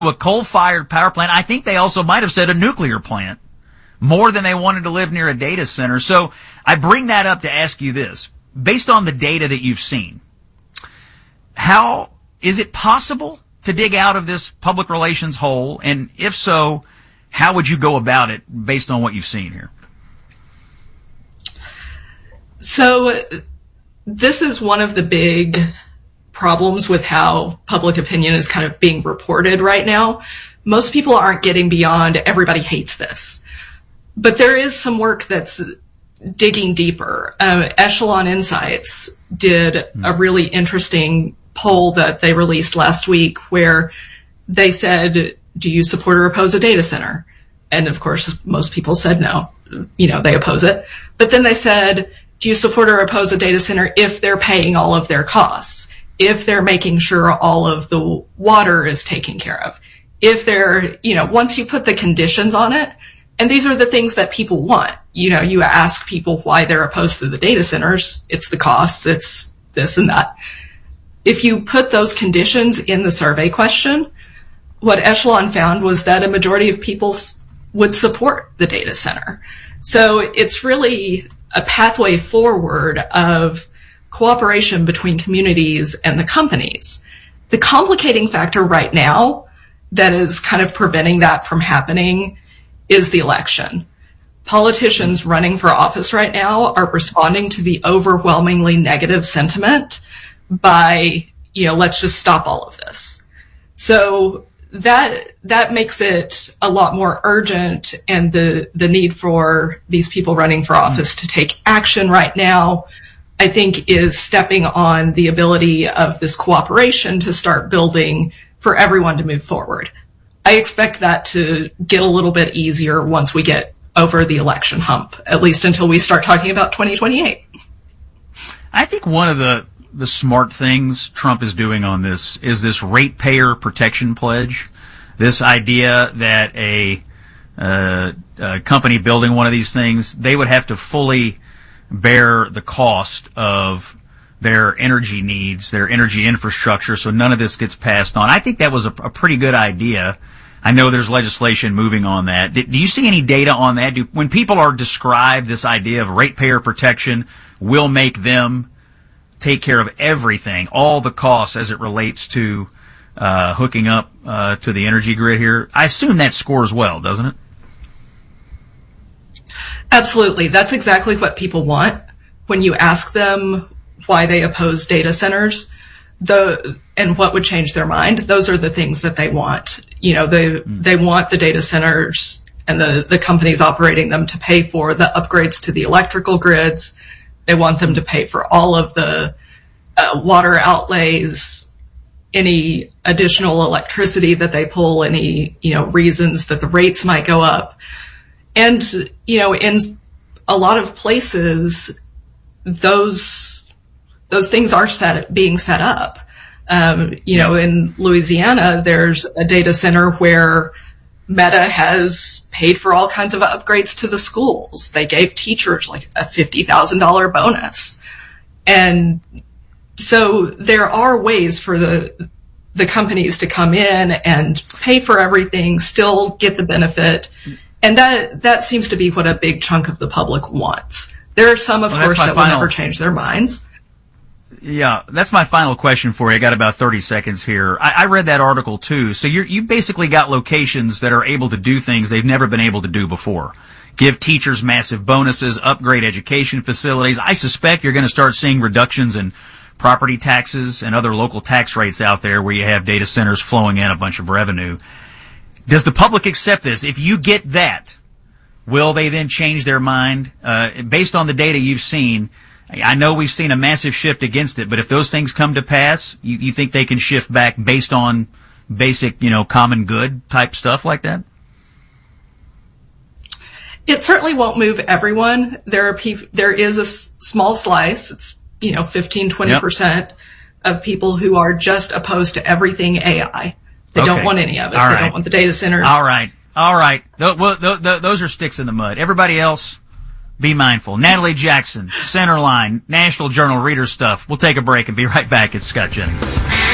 a coal-fired power plant. I think they also might have said a nuclear plant, more than they wanted to live near a data center. So I bring that up to ask you this. Based on the data that you've seen, how is it possible to dig out of this public relations hole? And if so, how would you go about it based on what you've seen here? So this is one of the big problems with how public opinion is kind of being reported right now. Most people aren't getting beyond everybody hates this. But there is some work that's digging deeper. Echelon Insights did a really interesting poll that they released last week where they said, do you support or oppose a data center? And of course, most people said no. They oppose it. But then they said, do you support or oppose a data center if they're paying all of their costs? If they're making sure all of the water is taken care of? If they're, once you put the conditions on it, and these are the things that people want. You ask people why they're opposed to the data centers. It's the costs. It's this and that. If you put those conditions in the survey question, what Echelon found was that a majority of people would support the data center. So it's really a pathway forward of cooperation between communities and the companies. The complicating factor right now that is kind of preventing that from happening is the election. Politicians running for office right now are responding to the overwhelmingly negative sentiment by, let's just stop all of this. So that makes it a lot more urgent, and the need for these people running for office to take action right now, I think, is stepping on the ability of this cooperation to start building for everyone to move forward. I expect that to get a little bit easier once we get over the election hump, at least until we start talking about 2028. I think one of the smart things Trump is doing on this is this ratepayer protection pledge. This idea that a company building one of these things, they would have to fully bear the cost of their energy needs, their energy infrastructure, so none of this gets passed on. I think that was a pretty good idea. I know there's legislation moving on that. Do you see any data on that? When people are described this idea of ratepayer protection will make them take care of everything, all the costs as it relates to hooking up to the energy grid here, I assume that scores well, doesn't it? Absolutely. That's exactly what people want. When you ask them why they oppose data centers, and what would change their mind, those are the things that they want. They want the data centers and the companies operating them to pay for the upgrades to the electrical grids. They want them to pay for all of the water outlays, any additional electricity that they pull, any, reasons that the rates might go up. And, in a lot of places, those things are being set up. In Louisiana, there's a data center where Meta has paid for all kinds of upgrades to the schools. They gave teachers like a $50,000 bonus. And so there are ways for the companies to come in and pay for everything, still get the benefit. And that seems to be what a big chunk of the public wants. There are some, of course, that will never change their minds. Yeah, that's my final question for you. I got about 30 seconds here. I read that article too. So you basically got locations that are able to do things they've never been able to do before. Give teachers massive bonuses, upgrade education facilities. I suspect you're going to start seeing reductions in property taxes and other local tax rates out there where you have data centers flowing in a bunch of revenue. Does the public accept this? If you get that, will they then change their mind? Based on the data you've seen, I know we've seen a massive shift against it, but if those things come to pass, you think they can shift back based on basic, common good type stuff like that? It certainly won't move everyone. There is a small slice. It's, 15, 20% of people who are just opposed to everything AI. They don't want any of it. They don't want the data centers. All right. Those are sticks in the mud. Everybody else, be mindful. Natalie Jackson, Centerline, National Journal Reader Stuff. We'll take a break and be right back. It's Scott Jennings.